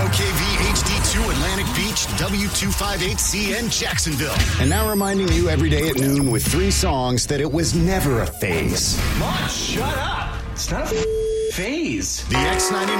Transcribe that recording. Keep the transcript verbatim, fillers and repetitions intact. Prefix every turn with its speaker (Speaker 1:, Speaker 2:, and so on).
Speaker 1: K V H D two Atlantic Beach, W two fifty-eight C N Jacksonville. And now reminding you every day at noon with three songs that it was never a phase.
Speaker 2: Mom, shut up. It's not a phase.
Speaker 1: The X ninety-nine